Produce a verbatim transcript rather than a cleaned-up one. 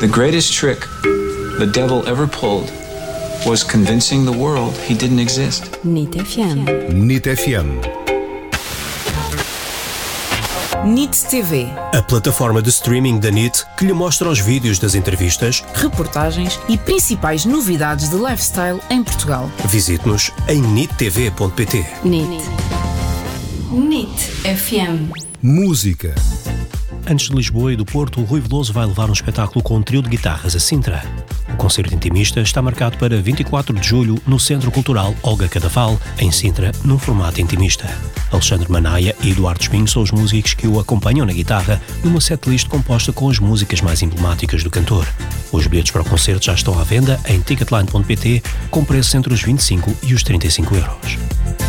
The greatest trick the devil ever pulled was convincing the world he didn't exist. N I T F M. N I T F M. N I T T V. A plataforma de streaming da N I T que lhe mostra os vídeos das entrevistas, Reportagens e principais novidades de lifestyle em Portugal. Visite-nos em nitv ponto pt. N I T. N I T F M. Música. Antes de Lisboa e do Porto, o Rui Veloso vai levar um espetáculo com um trio de guitarras a Sintra. O concerto intimista está marcado para vinte e quatro de julho no Centro Cultural Olga Cadaval, em Sintra, num formato intimista. Alexandre Manaia e Eduardo Espinho são os músicos que o acompanham na guitarra numa setlist composta com as músicas mais emblemáticas do cantor. Os bilhetes para o concerto já estão à venda em ticketline ponto pt, com preços entre os vinte e cinco e os trinta e cinco euros.